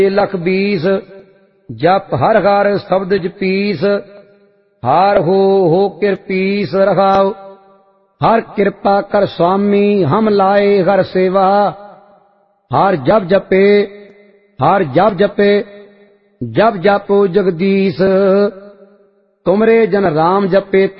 लख 20 जप हर हर शब्द जपीस हार हो किरपीस रखाओ। हर कृपा कर स्वामी हम लाए हर सेवा हर जप जपे जप जापो जगदीश तुमरे जन राम जपे